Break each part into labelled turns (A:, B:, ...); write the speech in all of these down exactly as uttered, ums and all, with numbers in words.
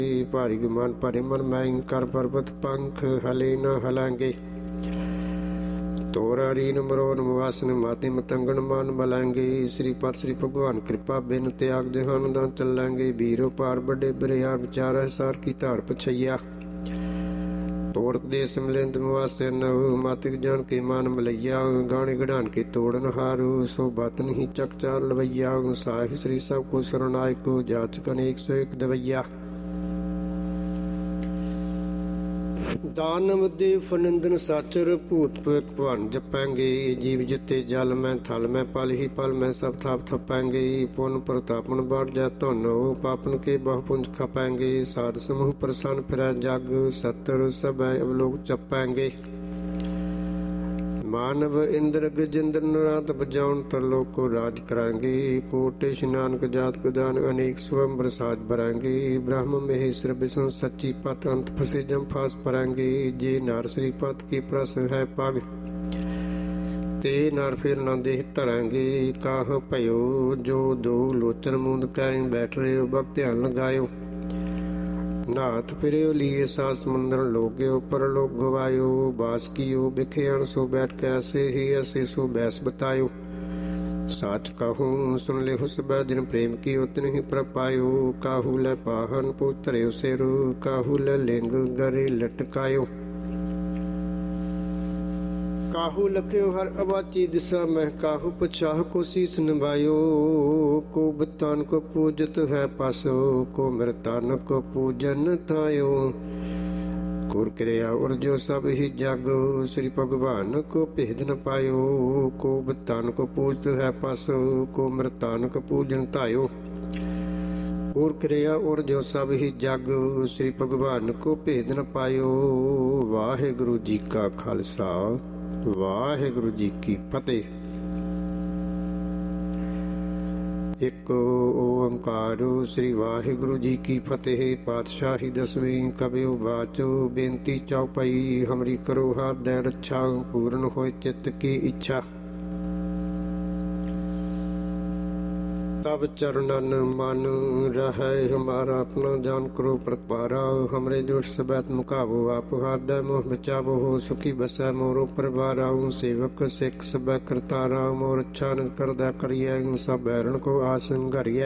A: ਭਾਰੀ ਗੁਮਾਨ ਭਰੇ ਮਨ ਮੈਂ ਕਰ ਪਰਬਤ ਪੰਖ ਹਲੇ ਨਾ ਹਲਾਂਗੇ। ਤੋਰਾ ਰੀਨ ਮਰੋਨ ਵਾਸਨ ਮਾਤੇ ਮਤੰਗਣ ਮਾਨ ਬਲਾਂਗੇ। ਸ੍ਰੀ ਪਰ ਸ੍ਰੀ ਭਗਵਾਨ ਕਿਰਪਾ ਬਿਨ ਤਿਆਗ ਜਹਾਨ ਦਾ ਚੱਲਾਂਗੇ। ਵੀਰੋ ਪਾਰ ਵੱਡੇ ਬਰਿਆਰ ਵਿਚਾਰ ਸਾਰ ਕੀ ਧਾਰ ਪਛਈਆ। ਤੋੜਤ ਦੇ ਸਮਲਿੰਦ ਮਵਾਸੇ ਨਹੁ ਮਾਤਿਕ ਜਾਨ ਕੇ ਮਾਨ ਮਲਈਆ। ਗਾਣੇ ਗੜਾਨ ਕੇ ਤੋੜਨ ਹਾਰੂ ਸੋ ਬਾਤ ਨਹੀਂ ਚੱਕ ਚਾਰ ਲਵਈਆ। ਸਾਹਿ ਸ੍ਰੀ ਸਭ ਕੋ ਸਰਨਾਇਕ ਜਾਚਕ ਅਨੇਕ ਸੋ ਇੱਕ ਦਵਈਆ। ਦਾਨਵ ਦੇ ਫਨੰਦਨ ਸਾਚਰ ਭੂਤ ਭਗਵਾਨ ਜਪਾਂਗੇ। ਜੀਵ ਜਿੱਤੇ ਜਲ ਮੈਂ ਥਲ ਮੈਂ ਪਲ ਹੀ ਪਲ ਮੈਂ ਸਭ ਥਾਪ ਥਪਾਂਗੇ। ਪੁਨ ਪ੍ਰਤਾਪਨ ਬਾੜ ਜਾ ਧਨੋ ਪਾਪਨ ਕੇ ਬਹੁ ਪੁੰਜ ਖਪਾਂਗੇ। ਸਾਧ ਸਮੂਹ ਪ੍ਰਸੰਨ ਫਿਰੈ ਜਗ ਸਤਰ ਸਭੈ ਅਵਲੋਕ ਚਪਾਂਗੇ। ਮਾਨਵ ਇੰਦਰ ਗਜਿੰਦਰ ਨਰਾਤ ਬਜਾਉਣ ਤਰਲੋਕ ਕੋ ਰਾਜ ਕਰਾਂਗੇ। ਕੋਟੇ ਇਸ਼ਨਾਨਕ ਜਾਤ ਗਦਾਨ ਅਨੇਕ ਸਵੰਬਰ ਸਾਜ ਭਰਾਂਗੇ। ਬ੍ਰਹਮ ਮਹੇਸ਼ਰ ਵਿਸ਼ਨ ਸੱਚੀ ਪਤ ਅੰਤ ਫਸੇ ਜਮ ਫਾਸ ਭਰਾਂਗੇ। ਜੇ ਨਰ ਸ੍ਰੀ ਪਤ ਕੀ ਪ੍ਰਸ ਹੈ ਪਗ ਤੇ ਨਰ ਫਿਰ ਨਾ ਦੇਹ ਧਰਾਂਗੇ। ਕਾਹ ਭਇਓ ਜੋ ਦੋ ਲੋਚਨ ਮੂੰਦ ਕੈ ਬੈਠ ਰਹੇ ਭਗਤ ਧਿਆਨ ਲਗਾਇਓ। ਨਾਥ ਫਿਰਿਓ ਲੀਏ ਸਾ ਸਮੁੰਦਰ ਲੋਗਿਓ ਪਰਲੋਕ ਗਵਾਇਓ। ਬਾਸ ਕੀਓ ਬਿਖਿਆਣ ਸੋ ਬੈਠ ਕੇ ਐਸੇ ਹੀ ਐਸੇ ਸੋ ਬੈਸ ਬਤਾਇਓ। ਸਾਚ ਕਹੂੰ ਸੁਨ ਲਿਹੁ ਸਬੈ ਜਿਨ ਪ੍ਰੇਮ ਕੀ ਉਤਨ ਹੀ ਪ੍ਰਪਾਇਓ। ਕਾਹੂ ਲੈ ਪਾਹਨ ਪੁੱਤਰਿਓ ਸਿਰੂ ਕਾਹੂ ਲੈ ਲਿੰਗ ਗਰੇ ਲਟਕਾਇਓ। ਕਾਹੂ ਲਖਿਓ ਹਰ ਅਵਾਚੀ ਦਿਸਾ ਮਹਿ ਕਾਹੂ ਪਛਾਹ ਕੋ ਸੀਸ ਨਿਭਾਇਓ। ਕੋ ਬਤਾਨ ਕੋ ਪੂਜਤ ਹੈ ਪਸੋ ਕੋ ਮਿਰਤਾਨ ਕੋ ਪੂਜਨ ਥਾਇਓ। ਕੁਰ ਕਿਰਿਆ ਉਰ ਜੋ ਸਭ ਹੀ ਜਗ ਸ੍ਰੀ ਭਗਵਾਨ ਕੋ ਭੇਦ ਨ ਪਾਇਓ। ਕੋ ਬਤਾਨ ਕੋ ਪੂਜਤ ਹੈ ਪਸੋ ਕੋ ਮਿਰਤਾਨ ਕੋ ਪੂਜਨ ਥਾਇਓ। ਕੁਰ ਕਿਰਿਆ ਉਰ ਜੋ ਸਭ ਹੀ ਜਗ ਸ੍ਰੀ ਭਗਵਾਨ ਕੋ ਭੇਦ ਨ ਪਾਇਓ। ਵਾਹਿਗੁਰੂ ਜੀ ਕਾ ਖਾਲਸਾ ਵਾਹਿਗੁਰੂ ਜੀ ਕੀ ਫਤਿਹ। ਇੱਕ ਓੰਕਾਰ ਸ੍ਰੀ ਵਾਹਿਗੁਰੂ ਜੀ ਕੀ ਫਤਿਹ। ਪਾਤਸ਼ਾਹੀ ਦਸਵੀਂ ਕਬਿਓ ਬਾਚੋ ਬੇਨਤੀ ਚੌਪਈ। ਹਮਰੀ ਕਰੋ ਹਾਥ ਦੇ ਰੱਛਾ ਪੂਰਨ ਹੋਏ ਚਿੱਤ ਕੀ ਇੱਛਾ। तब चरणन मन रहे हमारा अपना जान करो प्रतिपारा। हमरे दुष्ट सबैत मुकाबो आप हाथ मोह बचावो हो सुखी बसै मोरो परिवारा। सेवक सिख सब करतारा मोर अच्छा न करदा करिए। सब बैरन को आसन घरिए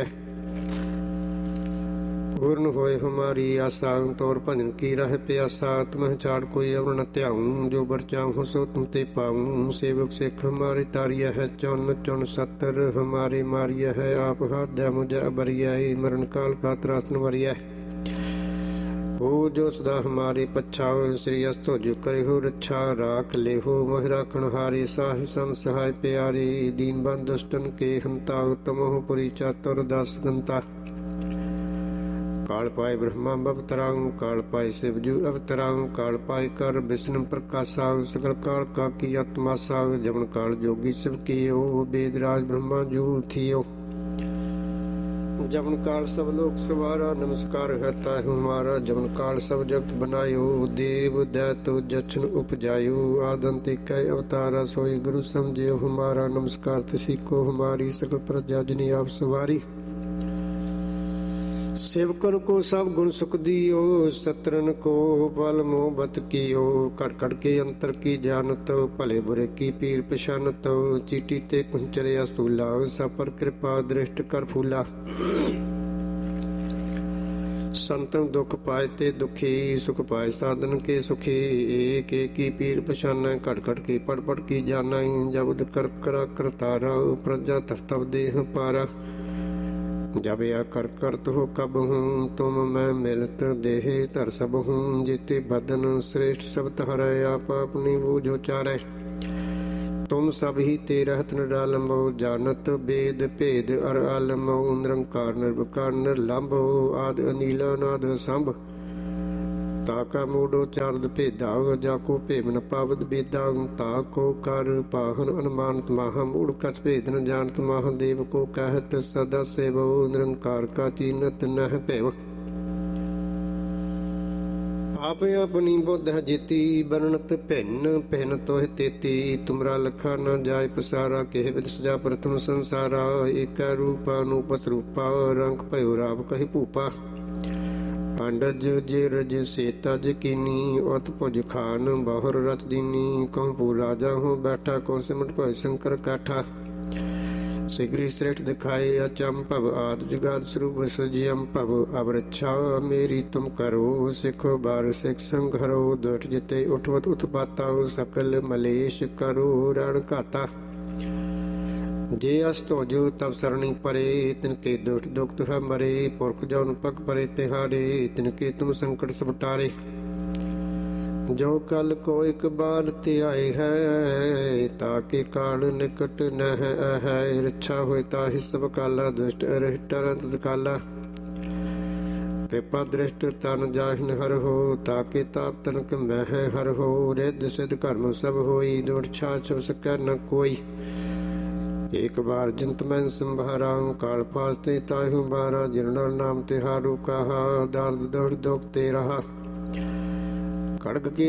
A: पूर्ण होए हमारी आशा। तौर भजन की रह प्यासा तुम छाड़ कोई अवर न त्याऊं। जो बरचाऊं सो तुम ते पाऊं। सेवक सिख हमारे तारिया है चौन चौन सत्तर हमारे मारिया है। आप हाथ दे मुझे अबरिया मरण काल का त्रासन वरिया। हो जो सदा हमारे पच्छाओ श्री अस्तो जो करे हो रक्षा। राख ले हो मह राखण हारे साहि सम सहाय प्यारे। दीन बंद दुष्टन के हंता तमोह पुरी चातुर दास गंता। काल पाए ब्रह्मा अवतराऊं काल पाए शिवजू अवतराऊं। काल पाए कर विष्णु प्रकाशा सकल काल का की आत्मा साग। जमन काल जोगी शिव कियो वेद राज ब्रह्मा जू थियो। जमन काल सब लोक सवारा नमस्कार है ताहु हमारा। जमन काल सब जगत बनायो देव दैतो जछन उपजायो। आदंत कै अवतारा सोई गुरु समझियो हमारा। नमस्कार तिसी को हमारी सकल प्रजा जिनी आप सवारी। सेवकन को सब गुण सुख दियो सत्रन को पल मोह बत कियो। कट कट के अंतर की जानत भले बुरे की पीर पछानत। चीटी ते कुंचरे असूला सब पर कृपा दृष्ट कर फूला। संतन दुख पाए ते दुखी सुख पाए साधन के सुखी। एक एक की पीर पछाना कट कट के पट पट की जाना। जब कर करा करतारा प्रजा तरतब देह पारा। जब या कर करत हो कब हूँ तुम मैं मिलत देह धर सब हूँ। जीते बदन श्रेष्ठ सब तहरे आप अपनी बूझो चारे। तुम सब ही ते रहत निरालम्बो जानत वेद भेद अर आलम्बो। निरंकार निर्विकार निर्लम्बो आद अनीला नाद संभ। ताका मूडो चारद भेदा जाको भेम न पावद बेदा। ताको कर पाहन अनुमानत माह मूड कछ भेद न जानत। महादेव को कहत सदा सेवो निरंकार का चीनत नह भैव। आप अपनी बुद्ध जीती बननत भिन्न भिन्न तोह तेती। तुमरा लखा न जाय पसारा केह विद सजा प्रथम संसारा। एक रूपा अनूपस रूपा रंग भयो राव कहि भूपा। ਅੰਡਜ ਜੇ ਰਜ ਸੇ ਤਜ ਕੀਨੀ ਉਤ ਭੁਜ ਖਾਨ ਬਹੁਰ ਰਚ ਦੀਨੀ ਕਉ ਪੂ ਰਾਜਾ ਹੋ ਬੈਠਾ ਕੋ ਸਿਮਟ ਭਇ ਸ਼ੰਕਰ ਕਾਠਾ ਸਿਗਰੀ ਸ੍ਰੇਠ ਦਿਖਾਏ ਅਚੰਮ ਭਵ ਆਦ ਜੁਗਾਦ ਸਰੂਪ ਸਜਿਅਮ ਭਵ ਅਬ ਰੱਛਾ ਮੇਰੀ ਤੁਮ ਕਰੋ ਸਿੱਖੋ ਬਾਰ ਸਿੱਖ ਸੰਘਰੋ ਦੁਠ ਜਿਤੇ ਉਠਵਤ ਉਤਪਾਤਾ ਸਕਲ ਮਲੇਸ਼ ਕਰੋ ਰਣ ਘਾਤਾ ਜੇ ਅਸ ਧੋਜੋ ਤਬ ਸਰਣੀ ਪਰੇ ਤਿਨਕੇ ਦੁਠ ਦੁਖਤ ਹੈ ਮਰੇ ਪੁਰਖ ਜਨ ਪਗ ਪਰੇ ਤਿਹਾਰੇ ਤਿਨਕੇ ਤੁਮ ਸੰਕਟ ਸਭ ਟਾਰੇ ਜੋ ਕਲ ਕੋ ਇਕ ਬਾਰ ਤੇ ਆਏ ਹੈ ਤਾਕੇ ਕਾਲ ਨਿਕਟ ਨਹਿ ਹੈ ਰੱਛਾ ਹੋਇ ਤਾਹਿ ਸਭ ਕਾਲਾ ਦੁਸ਼ਟ ਅਰਿਸ਼ਟ ਅਰੰਤ ਕਾਲਾ ਕਿਰਪਾ ਦ੍ਰਿਸ਼ਟ ਤਨ ਜਾਹਿਨ ਹਰ ਹੋ ਤਾਕੇ ਤਾਪ ਤਨਕ ਮਹਿ ਹਰ ਹੋ ਰਿੱਧ ਸਿਧ ਕਰਮ ਸਭ ਹੋਈ ਦੁਠ ਛਾ ਛਬ ਸਕੈ ਨ ਕੋਈ ਇੱਕ ਬਾਰ ਜੰਤ ਮੈਂ ਸੰਭਾਰਾ ਕਾਲ ਫਾਸਤੇ ਤਾਹੂ ਬਾਰਾ ਜਿਰਨਲ ਨਾਮ ਤਿਹਾਰੂ ਕਹਾ ਦਰਦ ਦੁਖ ਦੁਖ ਤੇ ਰਹਾ ਖੜਗ ਕੀ